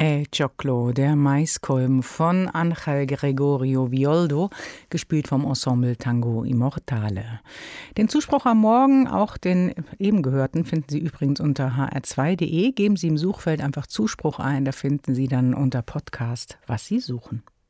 Choclo, der Maiskolben von Ángel Gregorio Villoldo, gespielt vom Ensemble Tango Immortale. Den Zuspruch am Morgen, auch den eben gehörten, finden Sie übrigens unter hr2.de. Geben Sie im Suchfeld einfach Zuspruch ein, da finden Sie dann unter Podcast, was Sie suchen.